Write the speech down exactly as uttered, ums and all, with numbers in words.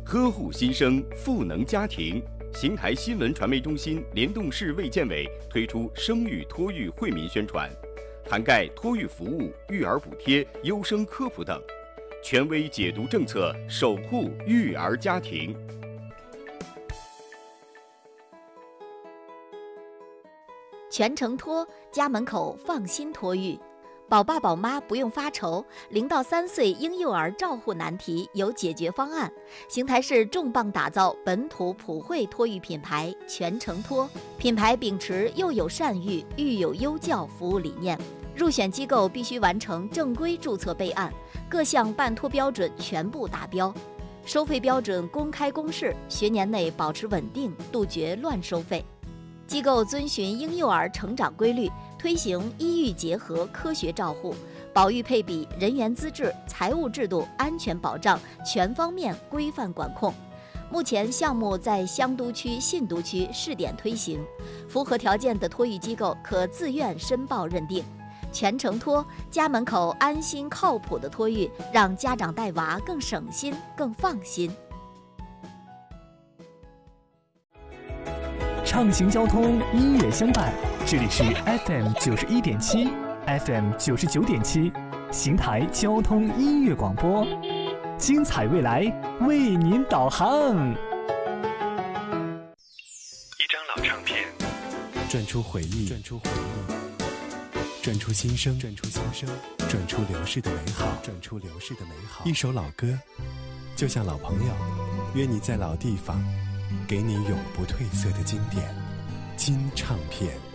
呵护新生，赋能家庭。邢台新闻传媒中心联动市卫健委推出生育托育惠民宣传，涵盖托育服务、育儿补贴、优生科普等，权威解读政策，守护育儿家庭。 全程托，家门口放心托育。宝爸宝妈不用发愁，零到三岁婴幼儿照护难题有解决方案。邢台市重磅打造本土普惠托育品牌全程托，品牌秉持幼有善育、育有优教服务理念，入选机构必须完成正规注册备案，各项办托标准全部达标，收费标准公开公示，学年内保持稳定，杜绝乱收费。机构遵循婴幼儿成长规律，推行医育结合科学照护，保育配比、人员资质、财务制度、安全保障全方面规范管控。目前项目在香都区、信都区试点推行，符合条件的托育机构可自愿申报认定。全程托，家门口安心靠谱的托育，让家长带娃更省心、更放心。 畅行交通，音乐相伴。这里是 F M 九十一点七 ，F M 九十九点七，邢台交通音乐广播，精彩未来为您导航。 一张老唱片，转出回忆，转出回忆，转出新生，转出新生，转出流逝的美好，转出流逝的美好。一首老歌，就像老朋友，约你在老地方。给你永不褪色的经典金唱片。